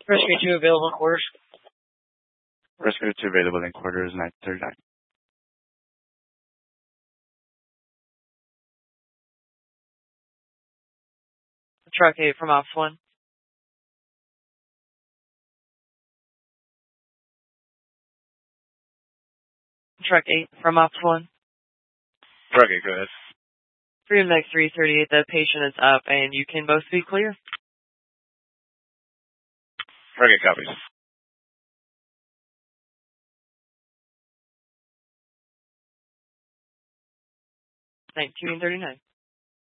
Rescue 2 available in quarters. Rescue 2 available in quarters 939. Truck 8 from Ops 1. Truck 8 from Ops 1. Truck 8, go ahead. Freedom Next 338, the patient is up and you can both be clear. Truck 8 copies. 1939.